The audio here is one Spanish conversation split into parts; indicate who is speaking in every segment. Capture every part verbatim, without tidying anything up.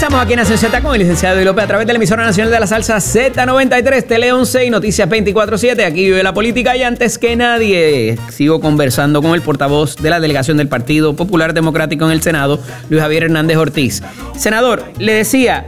Speaker 1: Regresamos aquí en Nación Z con el licenciado Eddie López a través de la emisora nacional de la salsa Z noventa y tres, Tele once y Noticias veinticuatro siete. Aquí vive la política y antes que nadie sigo conversando con el portavoz de la delegación del Partido Popular Democrático en el Senado, Luis Javier Hernández Ortiz. Senador, le decía,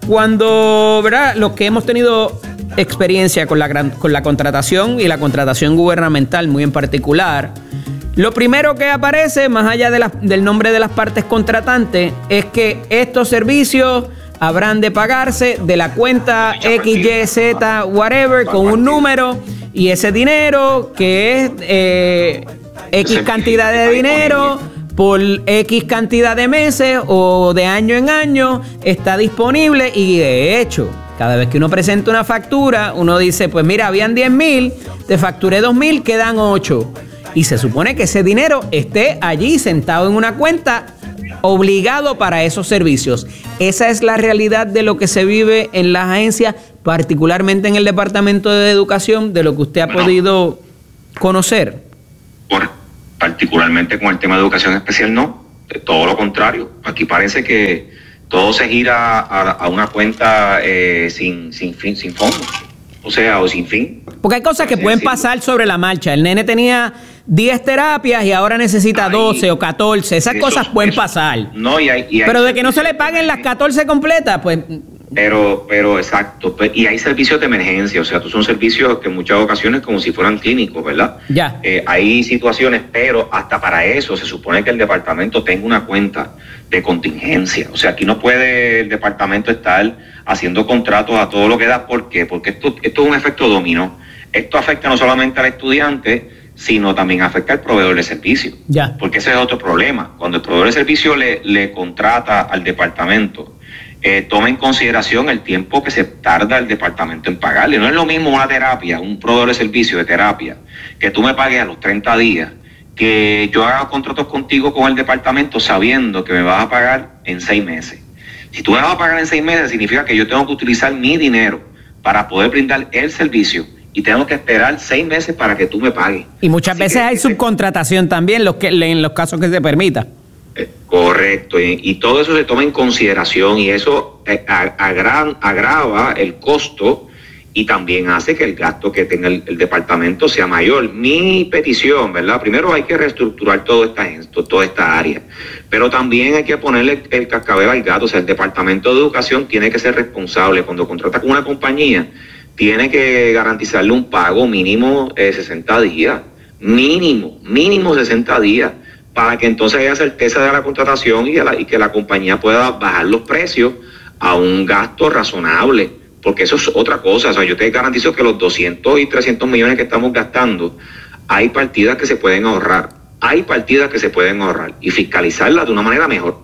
Speaker 1: cuando, ¿verdad?, los que hemos tenido experiencia con la, con la contratación y la contratación gubernamental muy en particular, lo primero que aparece, más allá de la, del nombre de las partes contratantes, es que estos servicios habrán de pagarse de la cuenta X, Y, Z, whatever, con un número, y ese dinero, que es eh, X cantidad de dinero por X cantidad de meses o de año en año, está disponible. Y de hecho, cada vez que uno presenta una factura, uno dice, pues mira, habían diez mil, te facturé dos mil, quedan ocho. Y se supone que ese dinero esté allí sentado en una cuenta obligado para esos servicios. Esa es la realidad de lo que se vive en las agencias, particularmente en el Departamento de Educación, de lo que usted ha bueno, podido conocer.
Speaker 2: Por, particularmente con el tema de educación especial, no. De todo lo contrario. Aquí parece que todo se gira a, a una cuenta eh, sin, sin fin, sin fondo. O sea, o sin fin. Porque hay cosas que pueden pasar sobre la marcha. El nene tenía diez terapias y ahora necesita Ay, doce o catorce. Esas eso, cosas pueden eso, pasar. No, y hay, y hay pero de que no se le paguen las catorce completas, pues... Pero, pero exacto. Y hay servicios de emergencia. O sea, estos son servicios que en muchas ocasiones como si fueran clínicos, ¿verdad? Ya. Eh, hay situaciones, pero hasta para eso se supone que el departamento tenga una cuenta de contingencia. O sea, aquí no puede el departamento estar haciendo contratos a todo lo que da. ¿Por qué? Porque esto, esto es un efecto dominó. Esto afecta no solamente al estudiante, sino también afecta al proveedor de servicio. Ya. Porque ese es otro problema. Cuando el proveedor de servicio le, le contrata al departamento, eh, toma en consideración el tiempo que se tarda el departamento en pagarle. No es lo mismo una terapia, un proveedor de servicio de terapia, que tú me pagues a los treinta días, que yo haga contratos contigo con el departamento sabiendo que me vas a pagar en seis meses. Si tú me vas a pagar en seis meses, significa que yo tengo que utilizar mi dinero para poder brindar el servicio y tengo que esperar seis meses para que tú me pagues. Y muchas Así veces que, hay subcontratación también los que, en los casos que se permita. Eh, correcto, y, y todo eso se toma en consideración y eso eh, agra, agrava el costo y también hace que el gasto que tenga el, el departamento sea mayor. Mi petición, ¿verdad? Primero hay que reestructurar todo esta, toda esta área, pero también hay que ponerle el cascabel al gato. O sea, el Departamento de Educación tiene que ser responsable. Cuando contrata con una compañía, tiene que garantizarle un pago mínimo de sesenta días. Mínimo, mínimo sesenta días, para que entonces haya certeza de la contratación y, la, y que la compañía pueda bajar los precios a un gasto razonable. Porque eso es otra cosa. O sea, yo te garantizo que los doscientos y trescientos millones que estamos gastando, hay partidas que se pueden ahorrar. Hay partidas que se pueden ahorrar y fiscalizarlas de una manera mejor.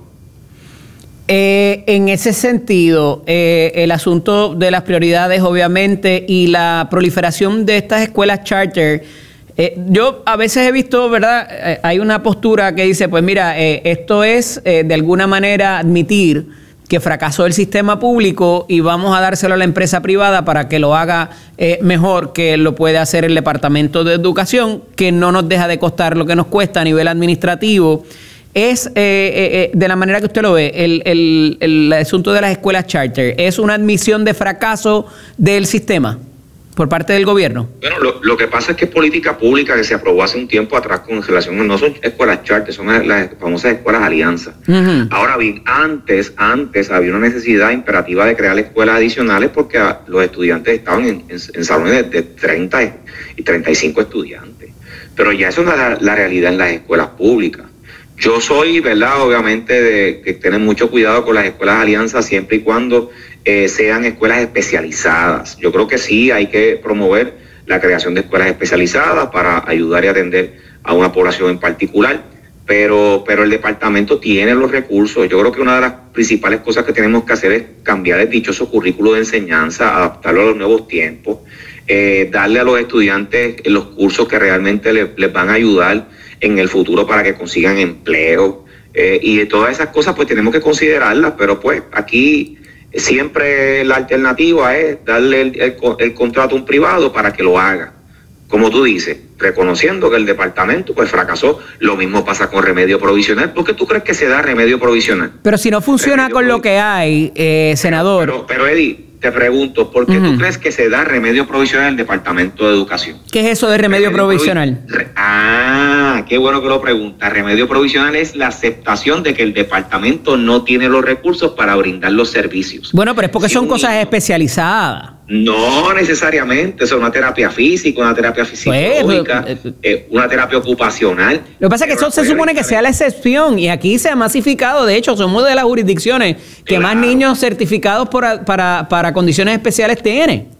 Speaker 1: Eh, en ese sentido, eh, el asunto de las prioridades, obviamente, y la proliferación de estas escuelas charter, eh, yo a veces he visto, ¿verdad? Eh, hay una postura que dice, pues mira, eh, esto es eh, de alguna manera admitir que fracasó el sistema público y vamos a dárselo a la empresa privada para que lo haga eh, mejor que lo puede hacer el Departamento de Educación, que no nos deja de costar lo que nos cuesta a nivel administrativo. Es, eh, eh, de la manera que usted lo ve, el, el, el asunto de las escuelas charter, ¿es una admisión de fracaso del sistema por parte del gobierno?
Speaker 2: Bueno, lo, lo que pasa es que es política pública que se aprobó hace un tiempo atrás con relación, no son escuelas charter, son las, las famosas escuelas alianza. Uh-huh. Ahora bien, antes, antes había una necesidad imperativa de crear escuelas adicionales porque los estudiantes estaban en, en, en salones de, de treinta y treinta y cinco estudiantes. Pero ya eso es la, la realidad en las escuelas públicas. Yo soy, ¿verdad?, obviamente, de que tener mucho cuidado con las escuelas alianzas siempre y cuando eh, sean escuelas especializadas. Yo creo que sí hay que promover la creación de escuelas especializadas para ayudar y atender a una población en particular, pero, pero el departamento tiene los recursos. Yo creo que una de las principales cosas que tenemos que hacer es cambiar el dichoso currículo de enseñanza, adaptarlo a los nuevos tiempos, eh, darle a los estudiantes los cursos que realmente les, les van a ayudar en el futuro para que consigan empleo, eh, y todas esas cosas pues tenemos que considerarlas, pero pues aquí siempre la alternativa es darle el, el, el contrato a un privado para que lo haga, como tú dices, reconociendo que el departamento pues fracasó. Lo mismo pasa con remedio provisional. ¿Por qué tú crees que se da remedio provisional?
Speaker 1: Pero si no funciona remedio con lo que hay, eh, senador.
Speaker 2: Pero, pero, pero Eddie, te pregunto, ¿por qué uh-huh. tú crees que se da remedio provisional en el Departamento de Educación?
Speaker 1: ¿Qué es eso de remedio, remedio provisional?
Speaker 2: Provi ah, qué bueno que lo preguntas. Remedio provisional es la aceptación de que el departamento no tiene los recursos para brindar los servicios.
Speaker 1: Bueno, pero es porque
Speaker 2: si
Speaker 1: son
Speaker 2: un,
Speaker 1: cosas especializadas.
Speaker 2: No necesariamente, eso es una terapia física, una terapia psicológica, pues, eh, eh, una terapia ocupacional.
Speaker 1: Lo que pasa es que eso se supone que sea la excepción y aquí se ha masificado. De hecho, somos de las jurisdicciones que claro. más niños certificados por, para, para condiciones especiales tienen.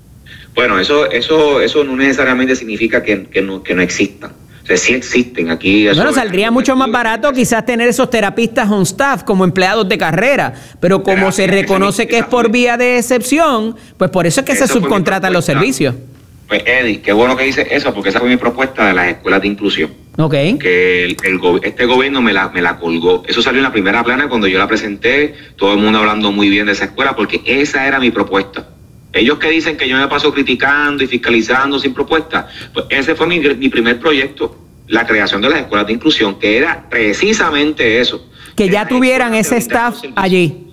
Speaker 2: Bueno, eso, eso, eso no necesariamente significa que, que, no, que no existan. O sea, sí existen aquí.
Speaker 1: Bueno, saldría mucho más barato quizás tener esos terapistas on staff como empleados de carrera, pero como Terapia, se reconoce que es por vía de excepción, pues por eso es que se subcontratan los servicios.
Speaker 2: Pues Eddie, qué bueno que dices eso, porque esa fue mi propuesta de las escuelas de inclusión.
Speaker 1: Ok.
Speaker 2: Que el, el, este gobierno me la, me la colgó. Eso salió en la primera plana cuando yo la presenté, todo el mundo hablando muy bien de esa escuela, porque esa era mi propuesta. Ellos que dicen que yo me paso criticando y fiscalizando sin propuesta, pues ese fue mi, mi primer proyecto, la creación de las escuelas de inclusión, que era precisamente eso.
Speaker 1: Que ya tuvieran ese staff allí.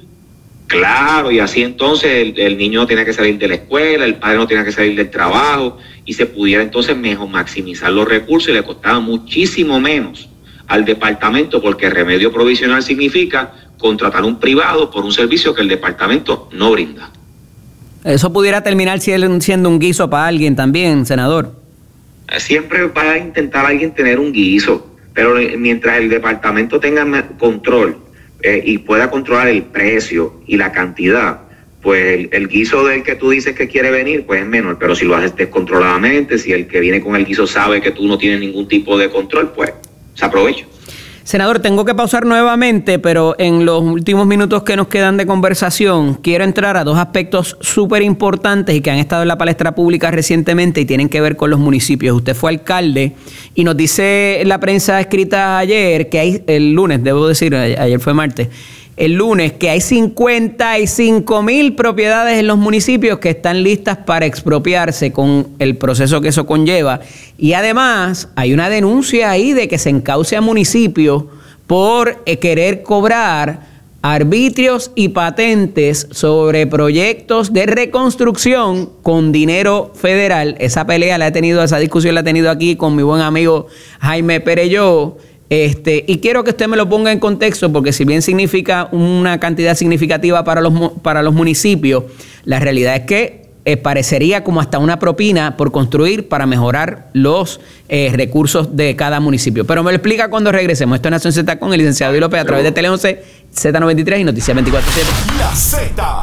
Speaker 2: Claro, y así entonces el, el niño no tiene que salir de la escuela, el padre no tiene que salir del trabajo, y se pudiera entonces mejor maximizar los recursos y le costaba muchísimo menos al departamento, porque remedio provisional significa contratar un privado por un servicio que el departamento no brinda.
Speaker 1: Eso pudiera terminar siendo un guiso para alguien también, senador.
Speaker 2: Siempre va a intentar alguien tener un guiso, pero mientras el departamento tenga control eh, y pueda controlar el precio y la cantidad, pues el, el guiso del que tú dices que quiere venir, pues es menor. Pero si lo haces descontroladamente, si el que viene con el guiso sabe que tú no tienes ningún tipo de control, pues se aprovecha.
Speaker 1: Senador, tengo que pausar nuevamente, pero en los últimos minutos que nos quedan de conversación, quiero entrar a dos aspectos súper importantes y que han estado en la palestra pública recientemente y tienen que ver con los municipios. Usted fue alcalde y nos dice la prensa escrita ayer, que hay, el lunes, debo decir, ayer fue martes, el lunes, que hay cincuenta y cinco mil propiedades en los municipios que están listas para expropiarse con el proceso que eso conlleva. Y además hay una denuncia ahí de que se encauce a municipios por eh, querer cobrar arbitrios y patentes sobre proyectos de reconstrucción con dinero federal. Esa pelea la he tenido, esa discusión la he tenido aquí con mi buen amigo Jaime Perelló. Este, y quiero que usted me lo ponga en contexto, porque si bien significa una cantidad significativa para los, para los municipios, la realidad es que eh, parecería como hasta una propina por construir para mejorar los eh, recursos de cada municipio. Pero me lo explica cuando regresemos. Esto es Nación Z con el licenciado Eddie López a través de Tele once, Z noventa y tres y Noticias veinticuatro siete.
Speaker 3: La Z.